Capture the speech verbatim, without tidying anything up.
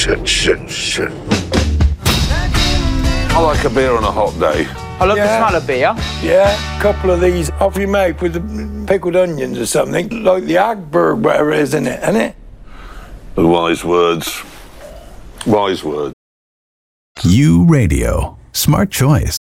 shit, shit, shit. I like a beer on a hot day. I love Yeah. the smell of beer. Yeah, a couple of these off your mouth with the pickled onions or something, like the Agberg, whatever it is, isn't it? Isn't it? The wise words. Wise words. You Radio. Smart choice.